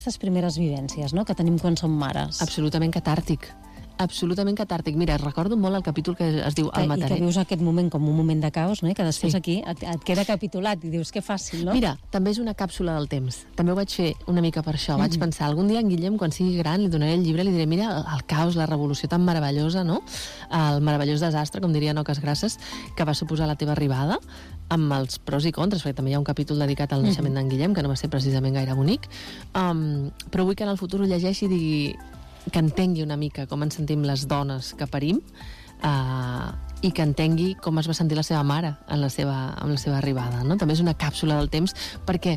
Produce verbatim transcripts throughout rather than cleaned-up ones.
aquestes primeres vivències, no?, que tenim quan som mares. Absolutament catàrtic. Absolutament catàrtic. Mira, recordo molt el capítol que es diu El mataré. I que vius aquest moment com un moment de caos, no?, i que després sí. aquí et, et queda capitulat i dius que fàcil, no? Mira, també és una càpsula del temps. També ho vaig fer una mica per això. Mm-hmm. Vaig pensar, algun dia en Guillem, quan sigui gran, li donaré el llibre i li diré, mira, el caos, la revolució tan meravellosa, no?, el meravellós desastre, com dirien Oques Grasses, que va suposar la teva arribada, amb els pros i contres, perquè també hi ha un capítol dedicat al naixement mm-hmm. d'en Guillem, que no va ser precisament gaire bonic, um, però vull que en el futur ho llegeixi i digui que entengui una mica com ens sentim les dones que parim, uh, i que entengui com es va sentir la seva mare en la seva, en la seva arribada, no? També és una càpsula del temps, perquè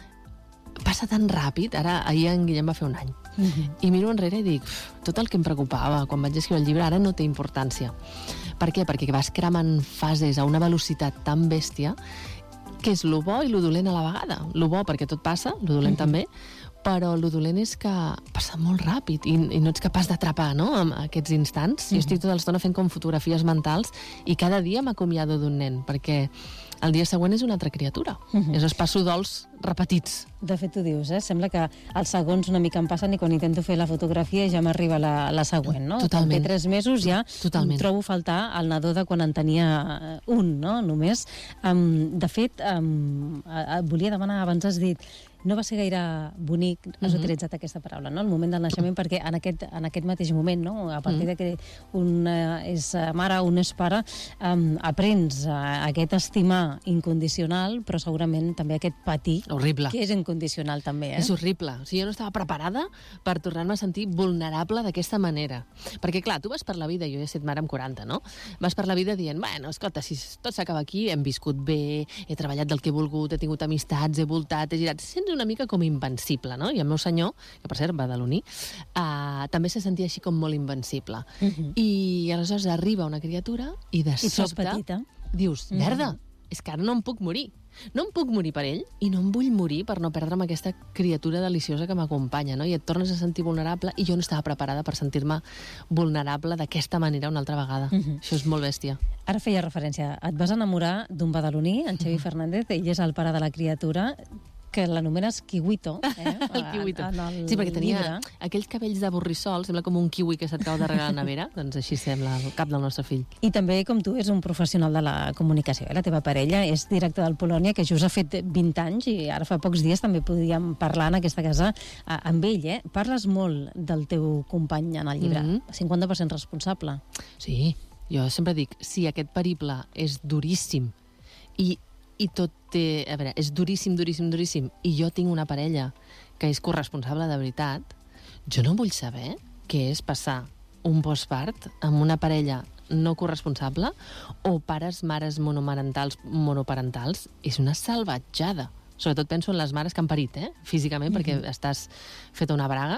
passa tan ràpid. Ara, ahir en Guillem va fer un any, mm-hmm. i miro enrere i dic, tot el que em preocupava quan vaig escriure el llibre ara no té importància. Per què? Perquè vas cremant fases a una velocitat tan bèstia que és lo bo i lo dolent a la vegada. Lo bo perquè tot passa, lo dolent mm-hmm. també, però el dolent és que passa molt ràpid i, i no ets capaç d'atrapar, no?, en aquests instants. Mm-hmm. Jo estic tota l'estona fent com fotografies mentals i cada dia m'acomiado d'un nen, perquè el dia següent és una altra criatura. Mm-hmm. Aleshores passo dols repetits. De fet, ho dius, eh? Sembla que els segons una mica em passen i quan intento fer la fotografia ja m'arriba la, la següent, no? Totalment. Quan té tres mesos ja Totalment. Trobo faltar el nadó de quan en tenia un, no?, només. Um, de fet, um, et volia demanar, abans has dit, no va ser gaire bonic, has uh-huh. utilitzat aquesta paraula, no?, el moment del naixement, perquè en aquest, en aquest mateix moment, no?, a partir uh-huh. de que un és mare, un és pare, um, aprens uh, aquest estimar incondicional, però segurament també aquest patir, horrible, que és incondicional també, eh? És horrible. O sigui, jo no estava preparada per tornar-me a sentir vulnerable d'aquesta manera. Perquè, clar, tu vas per la vida, jo he estat mare amb quaranta, no? Vas per la vida dient, bueno, escolta, si tot s'acaba aquí, hem viscut bé, he treballat del que he volgut, he tingut amistats, he voltat, he girat... Sents una mica com invencible, no? I el meu senyor, que per cert va de l'Uni, uh, també se sentia així com molt invencible. Uh-huh. I aleshores arriba una criatura i de I sobte petita. Dius, merda, uh-huh. és que ara no em puc morir. No em puc morir per ell i no em vull morir per no perdre'm aquesta criatura deliciosa que m'acompanya, no? I et tornes a sentir vulnerable i jo no estava preparada per sentir-me vulnerable d'aquesta manera una altra vegada. Uh-huh. Això és molt bèstia. Ara feia referència, et vas enamorar d'un badaloní, en Xavi uh-huh. Fernández, ell és el pare de la criatura, que l'anomenes kiwito, eh? El kiwito. En, en el sí, perquè tenia llibre. Aquells cabells de borrissol, sembla com un kiwi que se't cau darrere la nevera, doncs així sembla el cap del nostre fill. I també, com tu, és un professional de la comunicació. Eh? La teva parella és director del Polònia, que just ha fet vint anys, i ara fa pocs dies també podíem parlar en aquesta casa eh, amb ell. Eh? Parles molt del teu company en el llibre, mm-hmm. cinquanta per cent responsable. Sí, jo sempre dic, si aquest periple és duríssim i i tot té... A veure, és duríssim, duríssim, duríssim, i jo tinc una parella que és corresponsable de veritat, jo no vull saber què és passar un postpart amb una parella no corresponsable o pares, mares monomarentals, monoparentals. És una salvatjada. Sobretot penso en les mares que han parit, eh? Físicament, mm-hmm. perquè estàs feta una braga,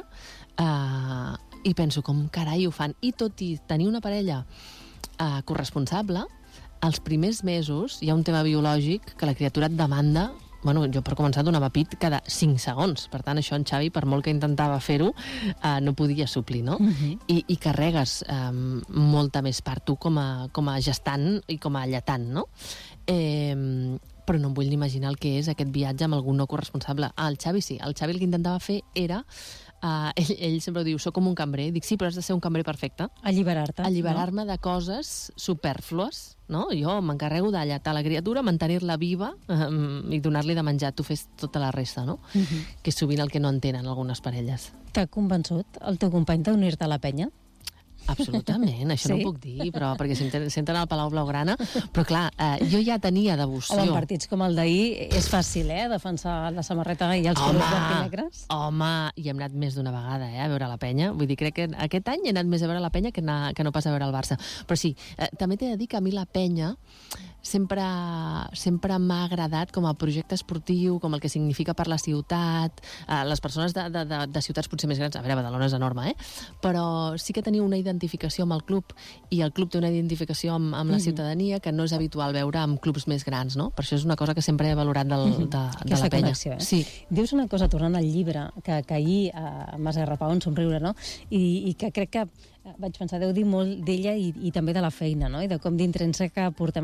uh, i penso com carai ho fan. I tot i tenir una parella uh, corresponsable, els primers mesos hi ha un tema biològic que la criatura et demanda. Bueno, jo per començar donava pit cada cinc segons, per tant això en Xavi, per molt que intentava fer-ho, eh, no podia suplir, no? Uh-huh. I, i carregues eh, molta més part tu com a, com a gestant i com a lletant, no? Eh, però no em vull ni imaginar el que és aquest viatge amb algun no corresponsable. Ah, el Xavi sí, el Xavi el que intentava fer era... Uh, ell, ell sempre diu, soc com un cambrer. Dic, sí, però has de ser un cambrer perfecte. Alliberar-te. Alliberar-me no? de coses supèrflues, no? Jo m'encarrego d'alletar la criatura, mantenir-la viva um, i donar-li de menjar. Tu fes tota la resta, no? Uh-huh. Que és sovint el que no entenen algunes parelles. T'ha convençut el teu company d'unir-te a la penya? Absolutament, això sí? No ho puc dir, però perquè senten, senten al Palau Blaugrana, però clar, eh, jo ja tenia devoció. Home, en partits com el d'ahir és fàcil, eh, defensar la samarreta i els colors blanc i negres. Home, i hem anat més d'una vegada, eh, a veure la penya. Vull dir, crec que aquest any he anat més a veure la penya que, anar, que no pas a veure el Barça. Però sí, eh, també t'he de dir que a mi la penya sempre, sempre m'ha agradat com a projecte esportiu, com el que significa per la ciutat, eh, les persones de, de, de, de ciutats potser més grans, a veure, Badalona és enorme, eh? Però sí que tenia una identificació amb el club, i el club té una identificació amb, amb la mm-hmm. ciutadania que no és habitual veure amb clubs més grans, no? Per això és una cosa que sempre he valorat del, mm-hmm. de, de la penya. Connexió, eh? Sí. Dius una cosa, tornant al llibre, que, que ahir eh, m'has arrapar un somriure, no? I, i que crec que vaig pensar, deu dir molt d'ella i, i també de la feina, no? I de com d'intrínseca portem aquesta professió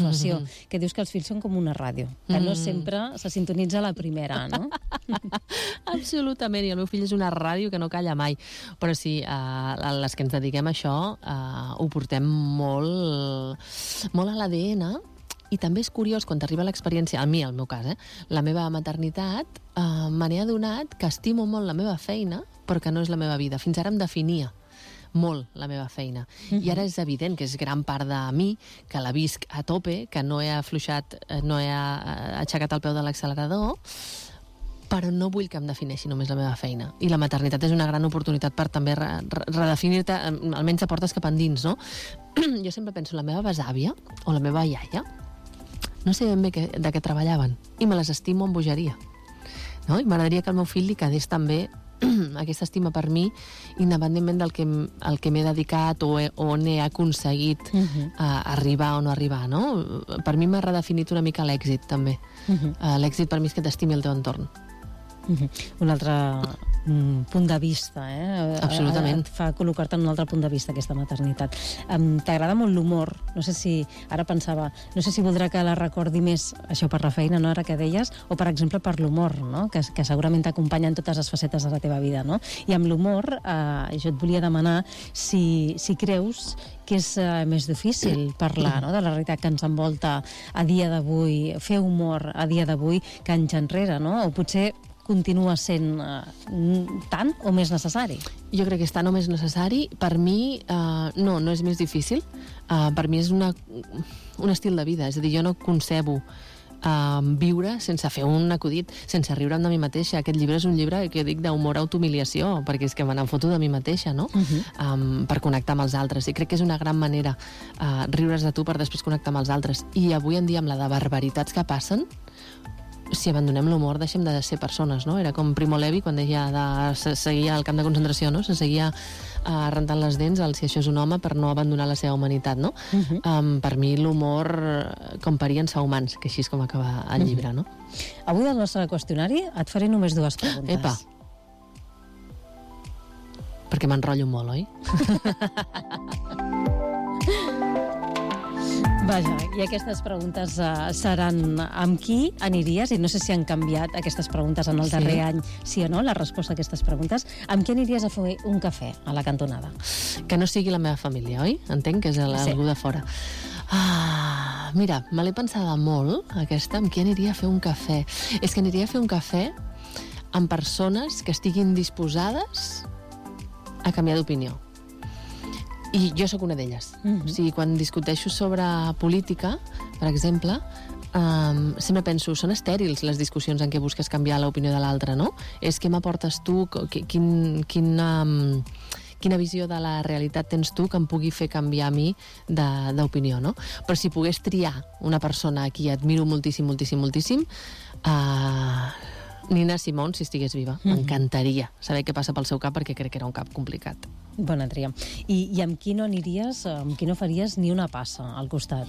professió, Mhm. que dius que els fills són com una ràdio, que no Mm. sempre se sintonitza a la primera, no? Absolutament, i el meu fill és una ràdio que no calla mai. Però sí, uh, les que ens dediquem a això uh, ho portem molt, molt a l'A D N, i també és curiós, quan t'arriba l'experiència, a mi, al meu cas, eh, la meva maternitat, uh, me n'he adonat que estimo molt la meva feina, però que no és la meva vida. Fins ara em definia molt la meva feina. Mhm. I ara és evident que és gran part de mi, que la visc a tope, que no he afluixat, eh, no he eh, aixecat el peu de l'accelerador, però no vull que em defineixi només la meva feina. I la maternitat és una gran oportunitat per també re, re, redefinir-te, em, almenys te portes cap endins, no? Jo sempre penso, la meva besàvia o la meva iaia, no sé ben bé que, de què treballaven, i me les estimo amb bogeria. No? I m'agradaria que al meu fill li quedés també aquesta estima per mi, independentment del que, el que m'he dedicat o, he, o on he aconseguit Mhm. uh, arribar o no arribar, no? Per mi m'ha redefinit una mica l'èxit, també. Mhm. Uh, l'èxit per mi és que t'estimi el teu entorn. Mhm. Un altre mm, punt de vista, eh? Absolutament. Et fa col·locar-te en un altre punt de vista, aquesta maternitat. Um, T'agrada molt l'humor? No sé si, ara pensava, no sé si voldrà que la recordi més, això per la feina, no?, ara que deies, o per exemple per l'humor, no?, que, que segurament t'acompanya en totes les facetes de la teva vida, no? I amb l'humor, eh, jo et volia demanar si, si creus que és eh, més difícil parlar, no?, de la realitat que ens envolta a dia d'avui, fer humor a dia d'avui que anys enrere, no? O potser continua sent eh, tant o més necessari? Jo crec que és tant o més necessari. Per mi, eh, no, no és més difícil. Eh, per mi és una, un estil de vida. És a dir, jo no concebo eh, viure sense fer un acudit, sense riure'm de mi mateixa. Aquest llibre és un llibre que dic d'humor automiliació, perquè és que me n'enfoto de mi mateixa, no? Uh-huh. um, per connectar amb els altres. I crec que és una gran manera uh, riure's de tu per després connectar amb els altres. I avui en dia, amb la de barbaritats que passen, si abandonem l'humor, deixem de ser persones, no? Era com Primo Levi, quan deia de se seguia al camp de concentració, no? Se seguia uh, rentant les dents al si això és un home per no abandonar la seva humanitat, no? Uh-huh. um, per mi l'humor, com parien ser humans, que així és com acaba el llibre, no? Avui del nostre qüestionari et faré només dues preguntes. Epa! Perquè m'enrotllo molt, oi? Vaja, i aquestes preguntes uh, seran amb qui aniries, i no sé si han canviat aquestes preguntes en el Sí. darrer any, sí o no, la resposta a aquestes preguntes. Amb qui aniries a fer un cafè a la cantonada? Que no sigui la meva família, oi? Entenc que és el, Sí. algú de fora. Ah, mira, me l'he pensada molt, aquesta, amb qui aniria a fer un cafè. És que aniria a fer un cafè amb persones que estiguin disposades a canviar d'opinió. I jo sóc una d'elles. Mhm. O sigui, quan discuteixo sobre política, per exemple, um, sempre penso, són estèrils les discussions en què busques canviar l'opinió de l'altre, no? És què m'aportes tu, Qu- quin, quin, um, quina visió de la realitat tens tu que em pugui fer canviar a mi de- d'opinió, no? Però si pogués triar una persona a qui admiro moltíssim, moltíssim, moltíssim, uh, Nina Simone, si estigués viva. Mhm. M'encantaria saber què passa pel seu cap, perquè crec que era un cap complicat. Bona tria. I, I amb qui no aniries, amb qui no faries ni una passa al costat?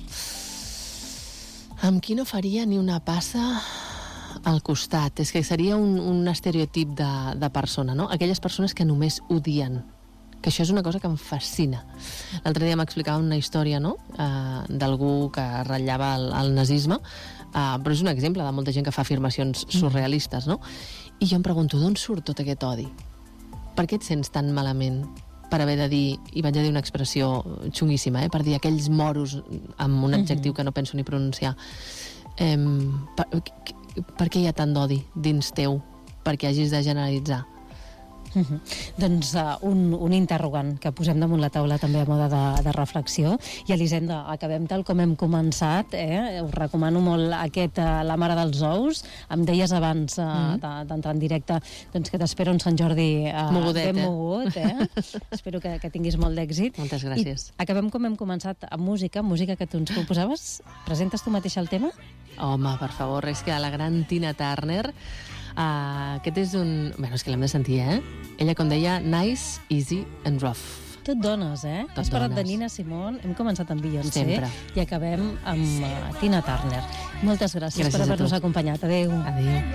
Amb qui no faria ni una passa al costat? És que seria un, un estereotip de, de persona, no? Aquelles persones que només odien, que això és una cosa que em fascina. L'altre dia m'explicava una història, no?, uh, d'algú que ratllava el, el nazisme, uh, però és un exemple de molta gent que fa afirmacions surrealistes, no? I jo em pregunto, d'on surt tot aquest odi? Per què et sents tan malament per haver de dir, i vaig a dir una expressió xunguíssima, eh, per dir aquells moros amb un adjectiu que no penso ni pronunciar? Eh, per, per què hi ha tant d'odi dins teu perquè hagis de generalitzar? Uh-huh. Doncs uh, un, un interrogant que posem damunt la taula també a moda de, de reflexió. I Elisenda, acabem tal com hem començat, eh? Us recomano molt aquest uh, La mare dels ous. Em deies abans uh, mm-hmm. d'entrar en directe doncs, que t'espera un Sant Jordi uh, Mogudet, ben eh? mogut, eh? Espero que, que tinguis molt d'èxit. Moltes gràcies. I acabem com hem començat amb música, música que tu ens proposaves. Presentes tu mateixa el tema? Home, per favor, és que la gran Tina Turner, uh, aquest és un... Bé, és que l'hem de sentir, eh? Ella, com deia, nice, easy and rough. Tot dones, eh? Tot Has parlat dones. de Nina Simone, hem començat amb Beyoncé Sempre. i acabem amb uh, Tina Turner. Moltes gràcies, Gràcies per a tu. haver-nos acompanyat. Adéu. Adéu.